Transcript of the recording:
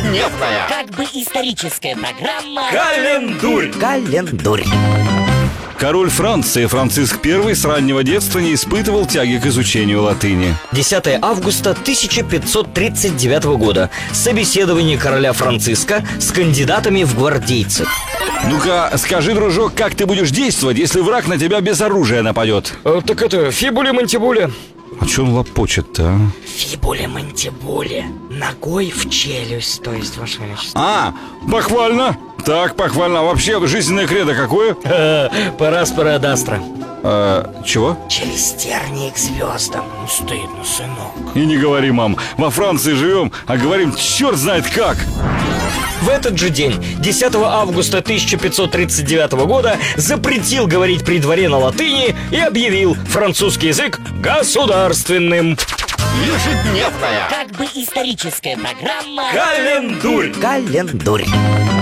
Ежедневная. Как бы историческая программа. Календурь. Король Франции Франциск I с раннего детства не испытывал тяги к изучению латыни. 10 августа 1539 года. Собеседование короля Франциска с кандидатами в гвардейцы. Ну-ка, скажи, дружок, как ты будешь действовать, если враг на тебя без оружия нападет? Так это, фибули-мантибули. А че он лопочет-то, а? Фибули-мантибули. Ногой в челюсть, то есть, ваше величество. А, похвально. Так, похвально. А вообще, жизненное кредо какое? Параспора адастра. Чего? Через тернии к звездам. Ну, стыдно, сынок. И не говори, мам. Во Франции живем, а говорим черт знает как. В этот же день, 10 августа 1539 года, запретил говорить при дворе на латыни и объявил французский язык государственным. Ежедневная. Как бы историческая программа. Календурь. Календурь.